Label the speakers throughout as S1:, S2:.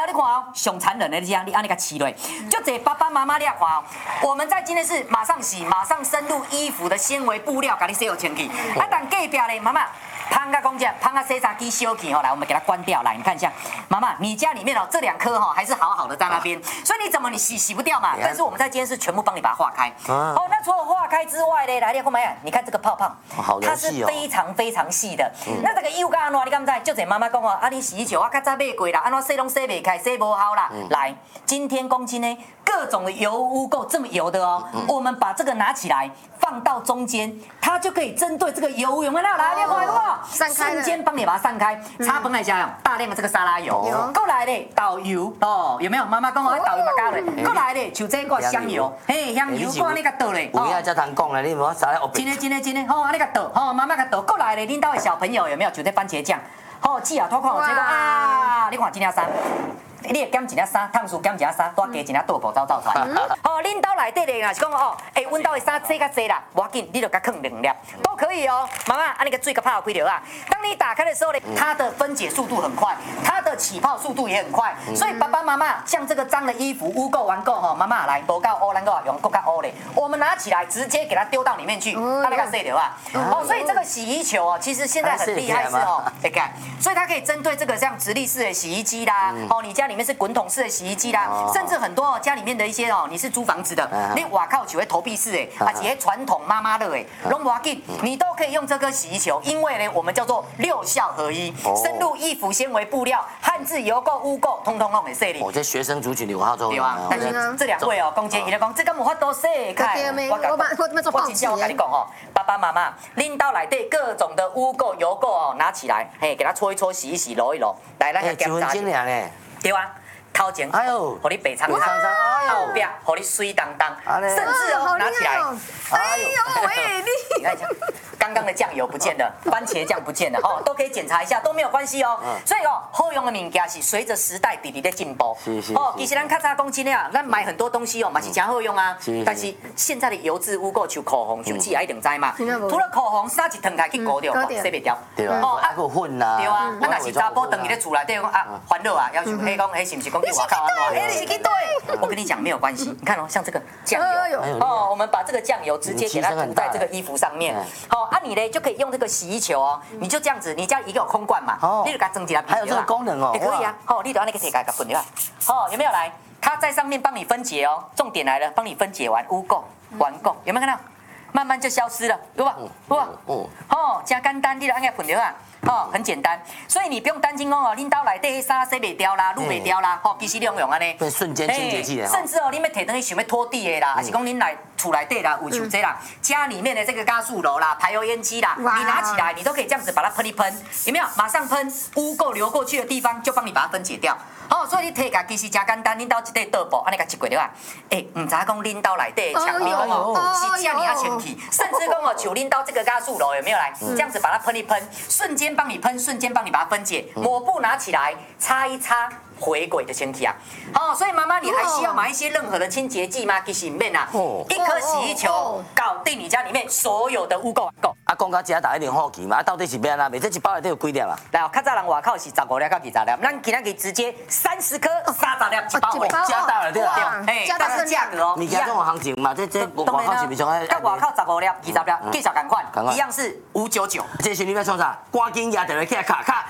S1: 哦，你看哦，上残忍的这样，你安尼个饲落，就这爸爸妈妈你看哦，我们在今天是马上洗，马上深入衣服的纤维布料，给你洗好清气。啊，但隔壁嘞，妈妈。胖个公家，胖个洗衫机烧起哦，来，我们给它关掉。来，你看一下，妈妈，你家里面哦这2颗哈还是好好的在那边，所以你怎么你洗不掉嘛？但是我们在今天是全部帮你把它化开。哦，那除了化开之外呢，来，你看，你看这个泡泡，它是非常非常细的。那这个又干喏，你敢知？就这妈妈讲哦，啊，你洗衣球我较早买过啦，安怎洗拢洗袂开，洗不好啦。来，今天公斤呢，各种的油污垢这么油的哦，我们把这个拿起来放到中间，它就可以针对这个油污有没有？来，你看好不好？瞬间帮你把它散开，擦崩来加上大量的这个沙拉油，过来嘞导油哦，有没有？妈妈讲哦，导油嘛加嘞，过来嘞，像这个香油，嘿，香油，过安尼个倒嘞，
S2: 有影才通讲嘞，你无啥咧学
S1: 别。真的，好，安尼个倒，好，妈妈个倒，过来嘞，恁家的小朋友有没有？就这番茄酱，好，记啊，拖看我这个啊，你看这件衫。你会减一领衫，烫树减一领衫，多加一领豆腐走出来。哦，恁兜内底咧，若是讲哦，阮兜的衫洗较济啦，无要紧，你就甲放2粒都可以哦。妈妈，安尼个水个泡开了啊。当你打开的时候呢，它的分解速度很快，它的起泡速度也很快，所以爸爸妈妈像这个脏的衣服污垢完垢吼，妈妈来无够污，咱个用更较污嘞。我们拿起来直接给它丢到里面去，它那个洗了啊。哦，所以这个洗衣球哦，其实现在很厉害是哦，看，所以它可以针对这个像直立式的洗衣机啦，哦，你家里面是滚筒式的洗衣机啦，甚至很多家里面的一些哦，你是租房子的，你瓦靠就会投币式的，而且传统妈妈的哎，拢无紧，你都可以用这个洗衣球，因为呢，我们叫做6效合一，深入衣服纤维布料、汉字油垢、污垢，通通弄很细哩。
S2: 我这学生族群里我好做。
S1: 对啊，但是这2位哦，公姐伊咧讲，这个无法度洗开。我真正我跟你讲哦，爸爸妈妈，恁兜内底各种的污垢、油垢哦，拿起来，嘿，给它搓一搓、洗一洗、揉一揉，来，咱来检查。
S2: 1分钟呢？
S1: 对啊。头前，
S2: 哎呦，
S1: 互你白苍苍，后壁，互你水当当，甚至哦，拿起来，
S3: 哎呦喂，
S1: 你看一下，刚刚的酱油不见了，番茄酱不见了，哦，都可以检查一下，都没有关系哦。所以哦，好用的物件是随着时代直直在进步。哦，其实咱较早讲真的啊，咱买很多东西哦，嘛是真好用啊。但是现在的油脂污垢，像口红、手指也一定知嘛。除了口红，衫一脱开去勾掉，洗袂掉。
S2: 对啊，哦，还有粉啦。
S1: 对啊，啊，若是查甫等伊咧厝内底讲啊，烦恼啊，要求迄讲，迄是不是讲？我跟你讲没有关系，你看哦，像这个酱油哦，我们把这个酱油直接给它涂在这个衣服上面，好啊，你呢就可以用这个洗衣球哦，你就这样子，你家一个有空罐嘛，你就给它蒸起来，
S2: 还有这个功能哦，
S1: 也可以啊，好，你就按那个铁盖给混掉，好，有没有来？它在上面帮你分解哦，重点来了，帮你分解完污垢、顽垢，有没有看到？慢慢就消失了，有吧？有吧？哦，真简单，你就按个混掉啊。哦，很简单，所以你不用担心哦，恁兜内底迄衫洗袂掉啦，撸袂掉啦，吼，其实你用安尼，
S2: 对，瞬间清洁剂的，
S1: 甚至哦，你要摕倒去想要拖地的啦，还是讲恁来厝内底啦，有像这啦，家里面的这个加速炉啦、排油烟机啦，你拿起来，你都可以这样子把它喷一喷，有没有？马上喷，污垢流过去的地方就帮你把它分解掉。哦，所以你摕家其实真简单，恁兜一块桌布，安尼甲一过了啊，唔知讲恁兜内底的墙面哦，是这样啊清气，甚至讲哦，像恁兜这个加速炉有没有来？这样子把它喷一喷，瞬间帮你喷，瞬间帮你把它分解，抹布拿起来擦一擦。回归的清气啊，哦，所以妈妈你还需要买一些任何的清洁剂吗？其实唔免啊，一颗洗衣球搞定你家里面所有的污垢。
S2: 啊，讲到这大家一定好奇嘛，啊，到底是要安怎？这一包内底有几粒啊？
S1: 来，较早人外口是15粒到20粒，咱今仔日直接30颗30粒一包，
S2: 加大了对吧？
S1: 哎，但是价格哦，
S2: 物件总有行情嘛，这外口是不是像？
S1: 甲外口15粒、20粒，计少同款，一样是599。
S2: 这时你要创啥？赶紧压电话起来卡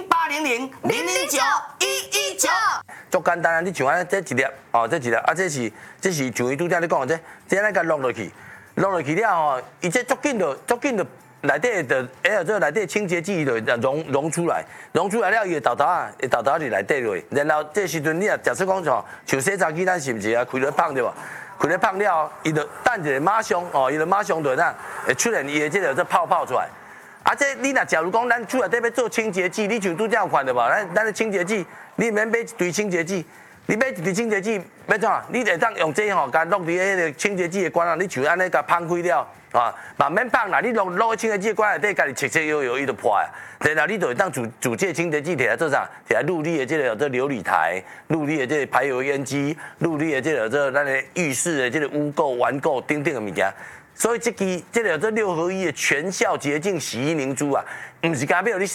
S2: 0800000911。足简单啊！你像安这一粒，哦，这一粒啊，这是像伊拄则你讲的这咱甲落落去了吼，伊这足紧就内底的，这个内底清洁剂就溶出来了，伊会豆啊伫内底落，然后这时阵你啊，假设讲像洗衫机，咱是毋是啊开咧放对无？开咧放了，伊就等一下马上哦，伊就马上就咱会出现伊的这个泡泡出来。啊，这你若假如讲咱厝内底要做清洁剂，你像拄则有看到无？咱的清洁剂，你免买一堆清洁剂，你买一堆清洁剂要怎？你会当用这吼，甲落伫迄个清洁剂的管啊，你像安尼甲放开了，啊，嘛免放啦，你落去清洁剂的管内底，家己切摇，伊就破啊。然后你就会当煮这清洁剂摕来做啥？摕来入你的这个这琉璃台，入你的这个排油烟机，入你的这个咱的浴室的这个污垢、顽垢等等的物件。所以这个6合1的全效洁净洗衣凝珠啊，唔是干要你